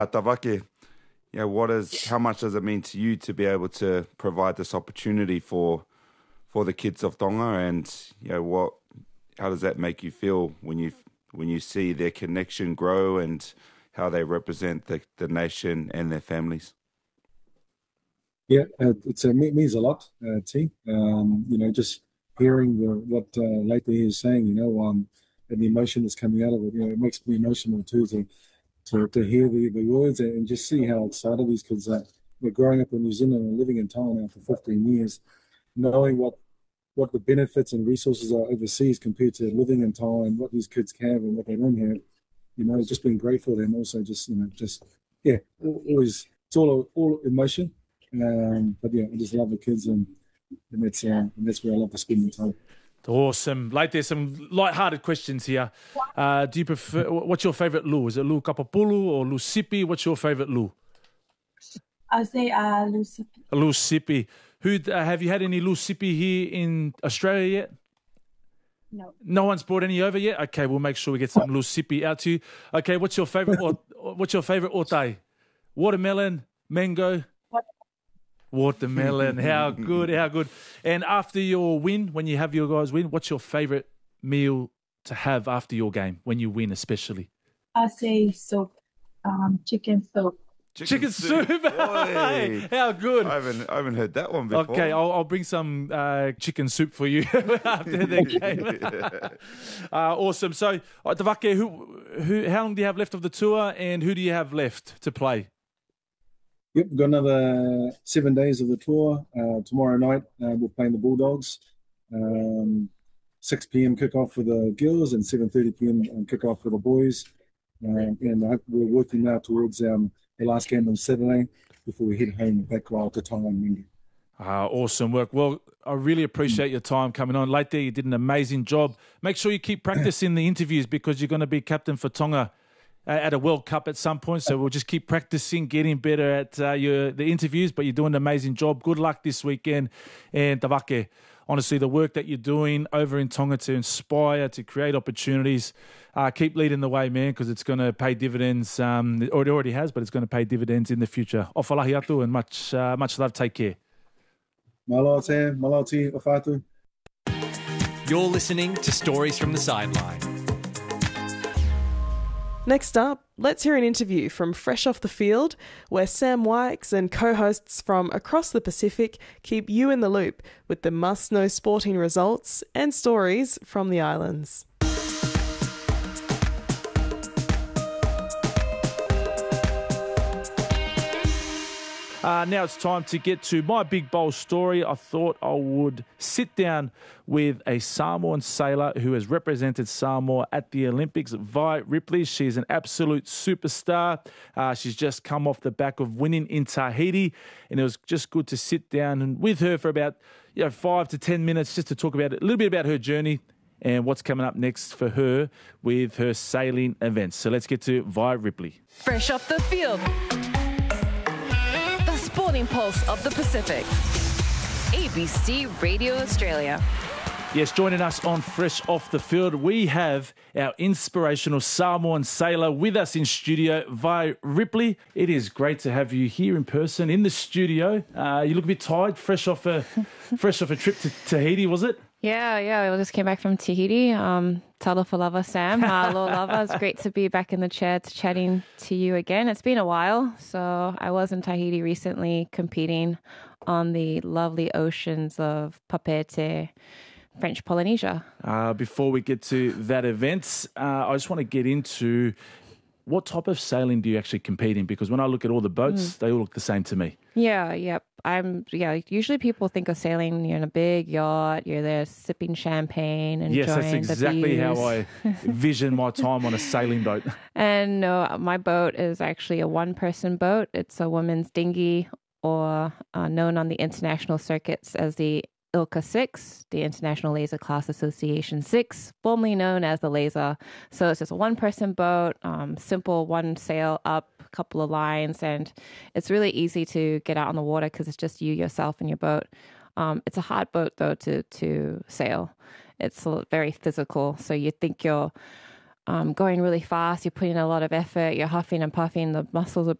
Tavake, how much does it mean to you to be able to provide this opportunity for the kids of Tonga, and how does that make you feel when you see their connection grow and how they represent the nation and their families? Yeah, it means a lot, T. Just hearing what Leite is saying, and the emotion that's coming out of it, it makes me emotional too to hear the words and just see how excited these kids are. They're growing up in New Zealand and living in Tonga now for 15 years, knowing what the benefits and resources are overseas compared to living in Tonga and what these kids have and what they don't have. Just being grateful and also always it's all emotion. But yeah, I just love the kids and that's where I love to spend my time. Awesome. Like, there's some light-hearted questions here. Do you prefer? What's your favourite lu? Is it lu kapapulu or lu sipi? What's your favourite lu? I'll say lu sipi. Lu sipi. Have you had any lu sipi here in Australia yet? No. No one's brought any over yet? Okay, we'll make sure we get some lu sipi out to you. Okay, what's your favourite otai? Watermelon, mango? Watermelon. How good, how good. And after your win, when you have your guys win, what's your favourite meal to have after your game, when you win especially? I'll say soup, chicken soup. Chicken soup. Hey, how good. I haven't heard that one before. Okay, I'll bring some chicken soup for you after the game. Awesome. So, Tavake, how long do you have left of the tour and who do you have left to play? Yep, we've got another 7 days of the tour. Tomorrow night, we're playing the Bulldogs. 6 p.m. kickoff for the girls and 7:30 p.m. kickoff for the boys. And we're working now towards the last game on Saturday before we head home back to Tonga on Monday. Awesome work. Well, I really appreciate your time coming on. Late there, you did an amazing job. Make sure you keep practicing the interviews because you're going to be captain for Tonga at a World Cup at some point. So we'll just keep practicing, getting better at the interviews, but you're doing an amazing job. Good luck this weekend. And Tavake, honestly, the work that you're doing over in Tonga to inspire, to create opportunities, keep leading the way, man, because it's going to pay dividends. It already has, but it's going to pay dividends in the future. Ofalahi atu and much love. Take care. Malo te, malo ti, ofatu. You're listening to Stories from the Sideline. Next up, let's hear an interview from Fresh Off the Field, where Sam Wykes and co-hosts from across the Pacific keep you in the loop with the must-know sporting results and stories from the islands. Now it's time to get to my big bowl story. I thought I would sit down with a Samoan sailor who has represented Samoa at the Olympics, Vi Ripley. She's an absolute superstar. She's just come off the back of winning in Tahiti, and it was just good to sit down with her for about 5 to 10 minutes just to talk about a little bit about her journey and what's coming up next for her with her sailing events. So let's get to Vi Ripley. Fresh Off the Field. Sporting Pulse of the Pacific. ABC Radio Australia. Yes, joining us on Fresh Off the Field, we have our inspirational Samoan sailor with us in studio, Vi Ripley. It is great to have you here in person in the studio. You look a bit tired, fresh off a trip to Tahiti, was it? Yeah. We just came back from Tahiti. Talofa lava, Sam. Hello, lava. It's great to be back in the chair chatting to you again. It's been a while. So I was in Tahiti recently competing on the lovely oceans of Papeete, French Polynesia. Before we get to that event, I just want to get into what type of sailing do you actually compete in? Because when I look at all the boats, they all look the same to me. Yep. Usually people think of sailing, you're in a big yacht, you're there sipping champagne, enjoying the views. Yes, that's exactly how I vision my time on a sailing boat. And no, my boat is actually a one-person boat. It's a woman's dinghy, or known on the international circuits as the ILCA 6, the International Laser Class Association 6, formerly known as the Laser. So it's just a one-person boat, simple one sail up, a couple of lines, and it's really easy to get out on the water because it's just you, yourself, and your boat. It's a hard boat, though, to sail. It's very physical, so you think you're going really fast. You're putting in a lot of effort. You're huffing and puffing. The muscles are